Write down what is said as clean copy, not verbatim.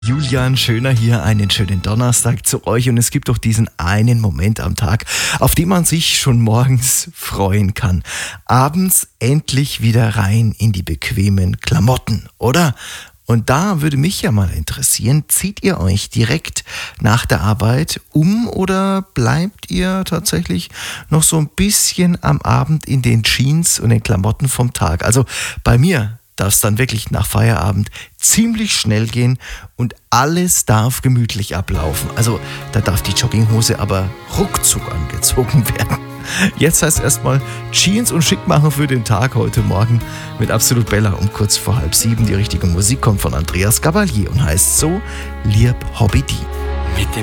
Julian Schöner hier, einen schönen Donnerstag zu euch und es gibt doch diesen einen Moment am Tag, auf den man sich schon morgens freuen kann. Abends endlich wieder rein in die bequemen Klamotten, oder? Und da würde mich ja mal interessieren, zieht ihr euch direkt nach der Arbeit um oder bleibt ihr tatsächlich noch so ein bisschen am Abend in den Jeans und den Klamotten vom Tag? Also bei mir darf es dann wirklich nach Feierabend ziemlich schnell gehen und alles darf gemütlich ablaufen. Also da darf die Jogginghose aber ruckzuck angezogen werden. Jetzt heißt erstmal Jeans und schick machen für den Tag heute Morgen mit Absolut Bella um kurz vor 6:30. Die richtige Musik kommt von Andreas Gabalier und heißt so Lieb Hobby die. Mit dem